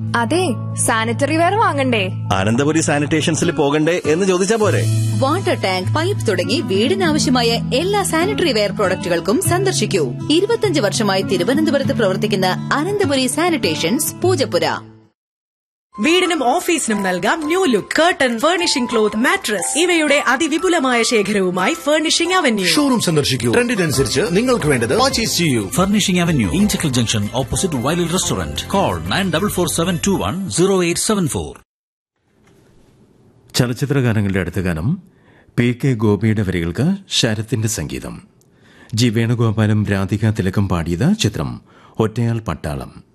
അതെ, sanitary ware വാങ്ങണ്ടേ? അനന്തപുരി സാനിറ്റേഷൻസിൽ പോകണ്ടേ എന്ന് ചോദിച്ചാ പോരെ? വാട്ടർ ടാങ്ക്, പൈപ്പ് തുടങ്ങി വീടിനാവശ്യമായ എല്ലാ സാനിറ്ററി വെയർ പ്രോഡക്റ്റുകൾക്കും സന്ദർശിക്കൂ. 25 വർഷമായി തിരുവനന്തപുരത്ത് പ്രവർത്തിക്കുന്ന അനന്തപുരി സാനിറ്റേഷൻസ്, പൂജപ്പുര. വീടിനും ഓഫീസിനും നൽകാം new look. Curtain, furnishing cloth, mattress ഇവയുടെ അതിവിപുലമായ ശേഖരവുമായി ഫർണിഷിംഗ് അവന്യൂ. ഷോറൂം സന്ദർശിക്കൂ. ട്രെൻഡിനനുസരിച്ച് നിങ്ങൾക്ക് വേണ്ടത് പർച്ചേസ് ചെയ്യൂ. Furnishing avenue, integral junction, opposite വൈലിൽ restaurant. Call 9447210874. ചലച്ചിത്രഗാനങ്ങളുടെ അടുത്ത ഗാനം PK ഗോപിയുടെ വരികൾക്ക് ശരത്തിന്റെ സംഗീതം. ജി വേണുഗോപാലും രാധിക തിലകം പാടിയത്. ചിത്രം ഒറ്റയാൾ പട്ടാളം.